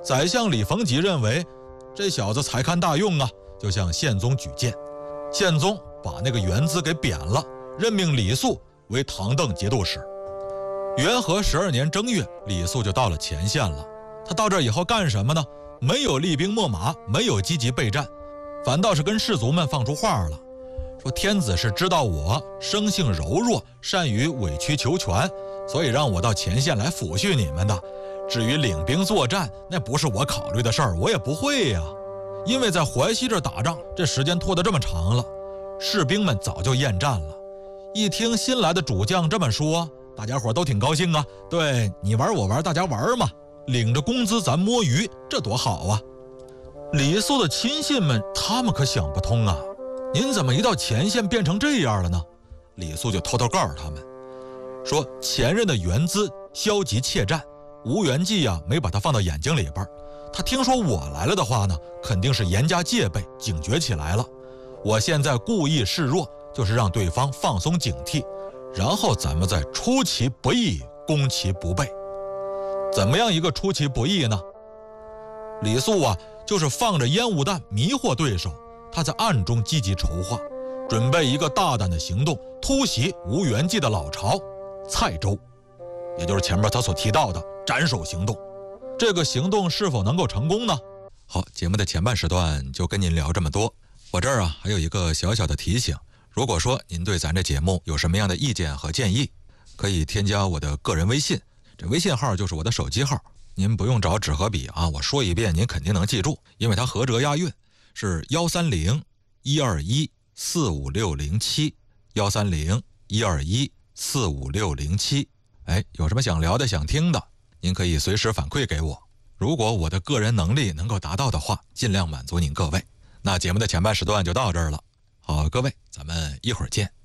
宰相李逢吉认为这小子才看大用啊，就向宪宗举荐。宪宗把那个元资给贬了，任命李肃为唐邓节度使。元和12年正月，李肃就到了前线了。他到这以后干什么呢？没有厉兵秣马，没有积极备战，反倒是跟士卒们放出话了，说天子是知道我生性柔弱，善于委曲求全，所以让我到前线来抚恤你们的。至于领兵作战，那不是我考虑的事儿，我也不会呀。因为在淮西这打仗，这时间拖得这么长了，士兵们早就厌战了。一听新来的主将这么说，大家伙都挺高兴啊。对，你玩我玩，大家玩嘛，领着工资咱摸鱼，这多好啊。李肃的亲信们他们可想不通啊，您怎么一到前线变成这样了呢？李肃就偷偷告诉他们说，前任的元资消极怯战，吴元济啊没把他放到眼睛里边，他听说我来了的话呢，肯定是严加戒备，警觉起来了。我现在故意示弱，就是让对方放松警惕，然后咱们再出其不意，攻其不备。怎么样一个出其不意呢？李肃啊，就是放着烟雾弹迷惑对手，他在暗中积极筹划，准备一个大胆的行动，突袭吴元济的老巢蔡州，也就是前面他所提到的斩首行动。这个行动是否能够成功呢？好，节目的前半时段就跟您聊这么多。我这儿啊还有一个小小的提醒，如果说您对咱这节目有什么样的意见和建议，可以添加我的个人微信，这微信号就是我的手机号，您不用找纸和笔啊，我说一遍您肯定能记住，因为它合辙押韵，是130-121-45607，130-121-45607。有什么想聊的想听的，您可以随时反馈给我，如果我的个人能力能够达到的话，尽量满足您各位。那节目的前半时段就到这儿了，好，各位，咱们一会儿见。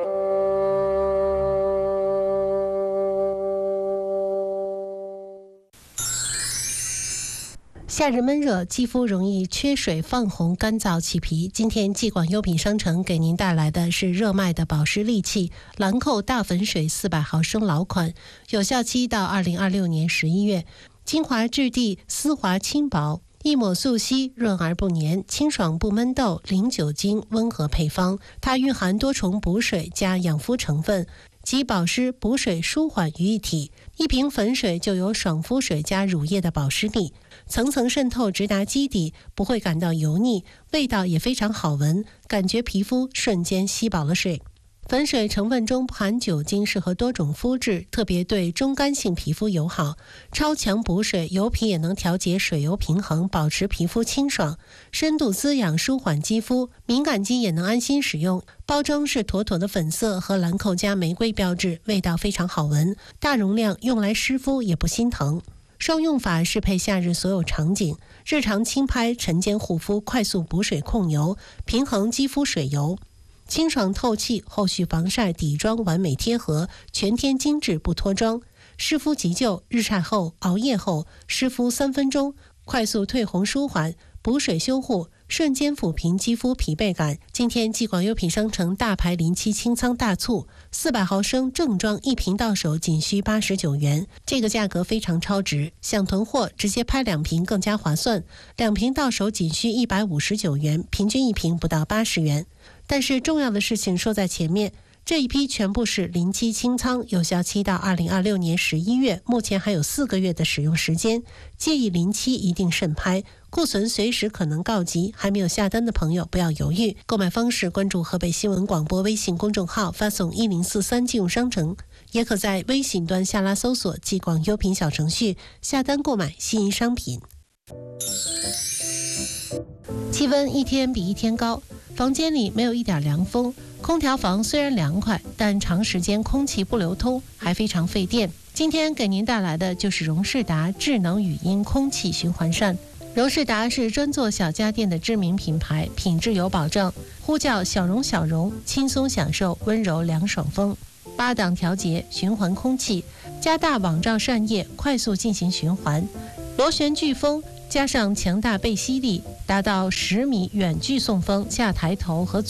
夏日闷热，肌肤容易缺水、泛红、干燥、起皮。今天季广优品商城给您带来的是热卖的保湿利器兰蔻大粉水400毫升老款，有效期到2026年11月。精华质地，丝滑轻薄，一抹速吸，润而不黏，清爽不闷痘，零酒精，温和配方。它蕴含多重补水加养肤成分，集保湿、补水、舒缓于一体。一瓶粉水就有爽肤水加乳液的保湿力，层层渗透直达基底，不会感到油腻，味道也非常好闻，感觉皮肤瞬间吸饱了水。粉水成分中不含酒精，适合多种肤质，特别对中干性皮肤友好。超强补水，油皮也能调节水油平衡，保持皮肤清爽，深度滋养，舒缓肌肤，敏感肌也能安心使用。包装是妥妥的粉色和兰蔻加玫瑰标志，味道非常好闻，大容量，用来湿敷也不心疼。双用法适配夏日所有场景，日常轻拍、晨间护肤，快速补水控油，平衡肌肤水油。清爽透气，后续防晒底妆完美贴合，全天精致不脱妆。湿敷急救，日晒后、熬夜后湿敷3分钟，快速退红舒缓，补水修护，瞬间抚平肌肤疲惫感。今天季广优品商城大牌临期清仓大促，400毫升正装一瓶到手仅需89元，这个价格非常超值，想囤货直接拍2瓶更加划算，2瓶到手仅需159元，平均1瓶不到80元。但是重要的事情说在前面，这一批全部是临期清仓，有效期到2026年11月，目前还有4个月的使用时间，建议临期一定慎拍，库存随时可能告急，还没有下单的朋友不要犹豫。购买方式关注河北新闻广播微信公众号，发送1043进入商城，也可在微信端下拉搜索季广优品小程序下单购买心仪商品。气温一天比一天高，房间里没有一点凉风，空调房虽然凉快，但长时间空气不流通，还非常费电。今天给您带来的就是荣仕达智能语音空气循环扇。荣仕达是专做小家电的知名品牌，品质有保障，呼叫小荣小荣，轻松享受温柔凉爽风。8档调节循环空气，加大网罩扇叶，快速进行循环。螺旋飓风加上强大背吸力，达到10米远距送风、下抬头和